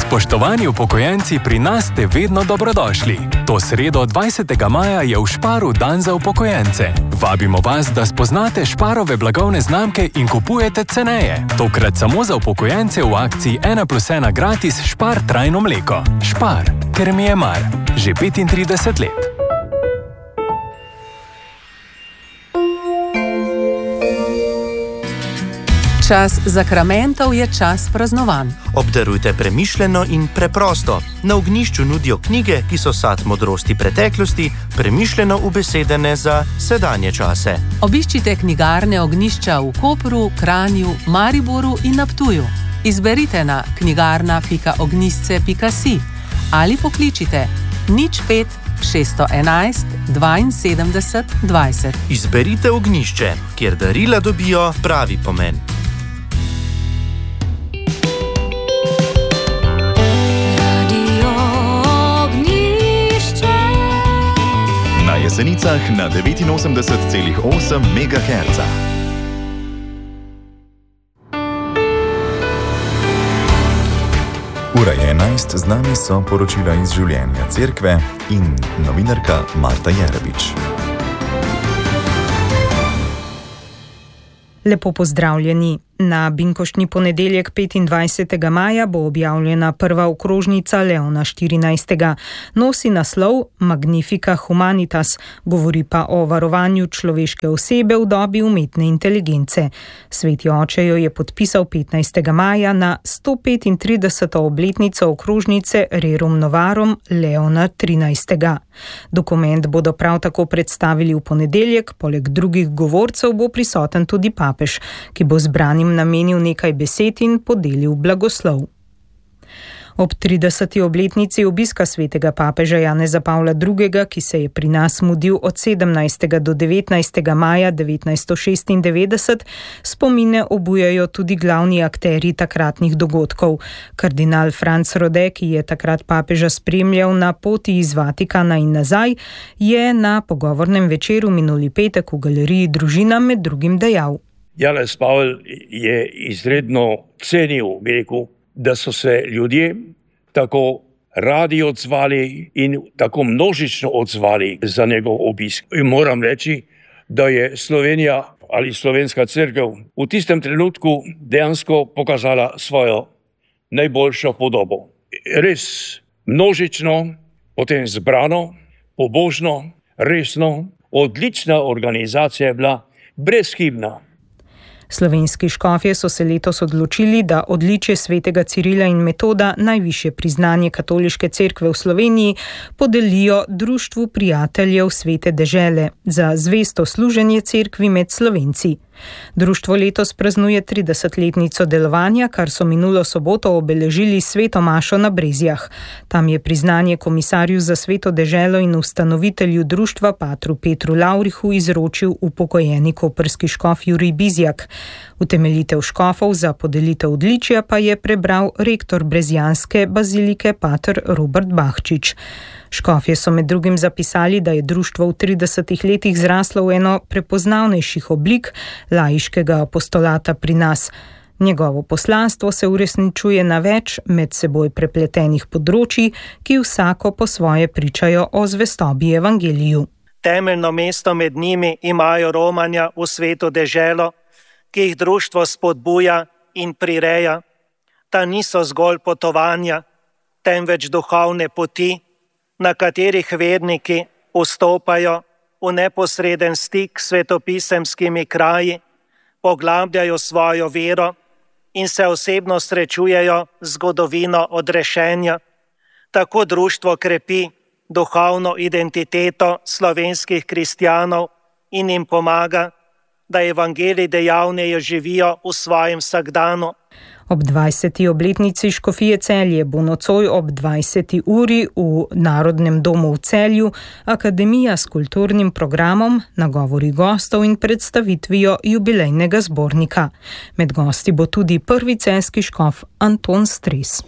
Spoštovani upokojenci, pri nas ste vedno dobrodošli. To sredo 20. maja je v Šparu dan za upokojence. Vabimo vas, da spoznate Šparove blagovne znamke in kupujete ceneje. Tokrat samo za upokojence v akciji 1+1 gratis Špar trajno mleko. Špar, ker mi je mar. Že 35 let. Čas zakramentov je čas praznovanj. Obdarujte premišljeno in preprosto. Na ognjišču nudijo knjige, ki so sad modrosti preteklosti, premišljeno ubesedene za sedanje čase. Obiščite knjigarne ognjišča v Kopru, Kranju, Mariboru in na Ptuju. Izberite na knjigarna.ognjišče.si ali pokličite 05 611 72 20. Izberite ognjišče, kjer darila dobijo pravi pomen. Na Jesenicah na 89,8 MHz. Ura je 11, z nami so poročila iz življenja cerkve in novinarka Marta Jerebič. Lepo pozdravljeni. Na binkoštni ponedeljek 25. maja bo objavljena prva okrožnica Leona XIV. Nosi naslov Magnifica Humanitas, govori pa o varovanju človeške osebe v dobi umetne inteligence. Sveti oče jo je podpisal 15. maja na 135. obletnico okrožnice Rerum Novarum Leona XIII. Dokument bodo prav tako predstavili v ponedeljek, poleg drugih govorcev bo prisoten tudi papež, ki bo zbranim namenil nekaj besed in podelil blagoslov. Ob 30. obletnici obiska svetega papeža Janeza Pavla II., ki se je pri nas mudil od 17. do 19. maja 1996, spomine obujajo tudi glavni akterji takratnih dogodkov. Kardinal Franc Rode, ki je takrat papeža spremljal na poti iz Vatikana in nazaj, je na pogovornem večeru minuli petek v galeriji Družina med drugim dejal: Janez Pavel je izredno cenil, bi rekel, da so se ljudje tako radi odzvali in tako množično odzvali za njegov obisk. In moram reči, da je Slovenija ali slovenska cerkev v tistem trenutku dejansko pokazala svojo najboljšo podobo. Res množično, potem zbrano, pobožno, resno, odlična organizacija je bila, brezhibna. Slovenski škofje so se letos odločili, da odličje svetega Cirila in Metoda, najvišje priznanje katoliške cerkve v Sloveniji, podelijo Društvu prijateljev Svete dežele za zvesto služenje cerkvi med Slovenci. Društvo letos praznuje 30-letnico delovanja, kar so minulo soboto obeležili sveto mašo na Brezjah. Tam je priznanje komisarju za sveto deželo in ustanovitelju društva patru Petru Lavrihu izročil upokojeni koprski škof Jurij Bizjak. Utemeljitev škofov za podelitev odličja pa je prebral rektor brezjanske bazilike pater Robert Bahčič. Škofje so med drugim zapisali, da je društvo v 30 letih zraslo v eno prepoznavnejših oblik laiškega apostolata pri nas. Njegovo poslanstvo se uresničuje na več med seboj prepletenih področij, ki vsako po svoje pričajo o zvestobi evangeliju. Temeljno mesto med njimi imajo romanja v sveto deželo, ki jih društvo spodbuja in prireja. Ta niso zgolj potovanja, temveč duhovne poti, na katerih verniki vstopajo v neposreden stik s svetopisemskimi kraji, poglabljajo svojo vero in se osebno srečujejo z zgodovino odrešenja. Tako društvo krepi duhovno identiteto slovenskih kristjanov in jim pomaga, da evangelij dejavneje živijo v svojem vsakdanu. Ob 20. obletnici škofije Celje bo nocoj ob 20. uri v Narodnem domu v Celju akademija s kulturnim programom, nagovori gostov in predstavitvijo jubilejnega zbornika. Med gosti bo tudi prvi celjski škof Anton Stres.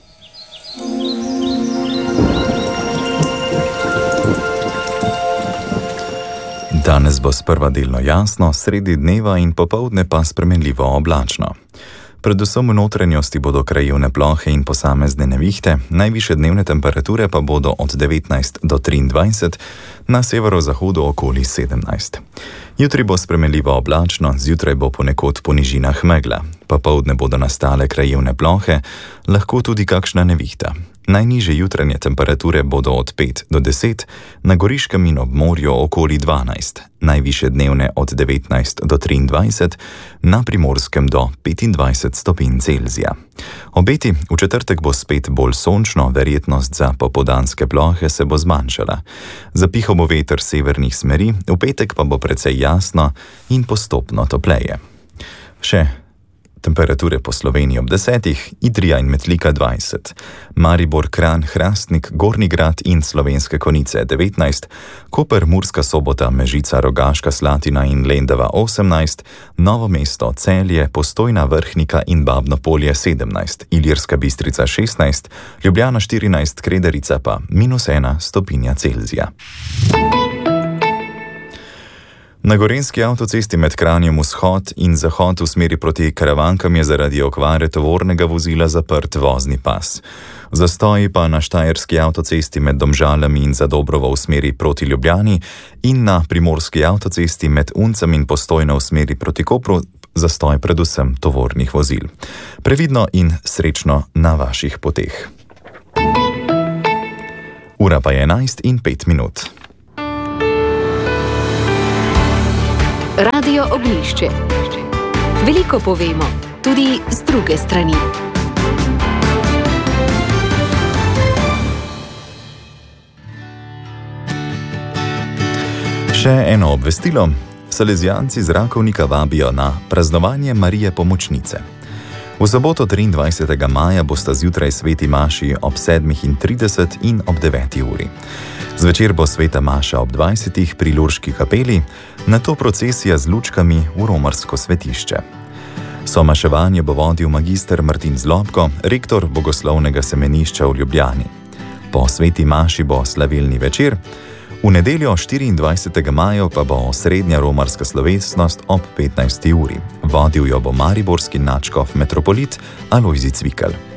Danes bo sprva delno jasno, sredi dneva in popoldne pa spremenljivo oblačno. Predvsem v notranjosti bodo krajevne plohe in posamezne nevihte, najvišje dnevne temperature pa bodo od 19 do 23, na severozahodu okoli 17. Jutri bo spremenljivo oblačno, zjutraj bo ponekod po nižinah megla. Popoldne bodo nastale krajevne plohe, lahko tudi kakšna nevihta. Najnižje jutranje temperature bodo od 5 do 10, na Goriškem in ob morju okoli 12, najvišje dnevne od 19 do 23, na Primorskem do 25 stopinj Celzija. Obeti, v četrtek bo spet bolj sončno, verjetnost za popoldanske plohe se bo zmanjšala. Zapihal bo veter severnih smeri, v petek pa bo precej jasno in postopno topleje. Še temperature po Sloveniji ob 10, Idrija in Metlika 20, Maribor, Kranj, Hrastnik, Gornji Grad in Slovenske Konjice 19, Koper, Murska Sobota, Mežica, Rogaška Slatina in Lendava 18, Novo mesto, Celje, Postojna, Vrhnika in Babno Polje 17, Ilirska Bistrica 16, Ljubljana 14, Krederica pa -1 stopinja Celzija. Na gorenjski avtocesti med Kranjem vzhod in zahod v smeri proti Karavankam je zaradi okvare tovornega vozila zaprt vozni pas. Zastoji pa na štajerski avtocesti med Domžalami in Zadobrovo v smeri proti Ljubljani in na primorski avtocesti med Uncem in Postojno v smeri proti Kopru zastoj predvsem tovornih vozil. Previdno in srečno na vaših poteh. Ura pa je 11:05. Radio Ognjišče. Veliko povemo, tudi z druge strani. Še eno obvestilo. Salezijanci z Rakovnika vabijo na praznovanje Marije Pomočnice. V soboto 23. maja bosta zjutraj sveti maši ob 7:30 in ob 9. uri. Zvečer bo sveta maša ob 20. pri Lurški kapeli, nato procesija z lučkami v romarsko svetišče. Somaševanje bo vodil magister Martin Zlobko, rektor Bogoslovnega semenišča v Ljubljani. Po sveti maši bo slavilni večer, v nedeljo 24. maja pa bo osrednja romarska slovesnost ob 15. uri. Vodil jo bo mariborski nadškof metropolit Alojzij Cvikl.